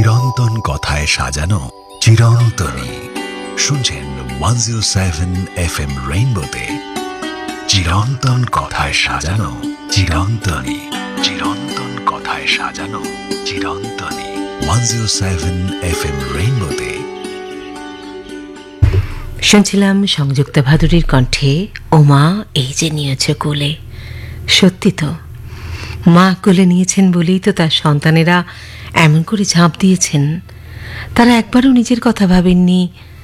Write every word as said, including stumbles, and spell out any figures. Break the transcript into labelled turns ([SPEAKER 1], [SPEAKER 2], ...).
[SPEAKER 1] চিরন্তন কথায় সাজানো চিরন্তনী। শুনছেন one zero seven F M রেইনবোতে চিরন্তন কথায় সাজানো চিরন্তনী। চিরন্তন কথায় সাজানো চিরন্তনী। One zero seven F M রেইনবোতে
[SPEAKER 2] শুনছিলাম সংযুক্তা ভাদুরীর কণ্ঠে ও মা এই যে নিয়েছ কোলে। সত্যি তো, মা কোলে নিয়েছেন বলেই তো তার সন্তানেরা এমন করে ঝাঁপ দিয়েছেন। তারা একবারও নিজের কথা ভাবেননি,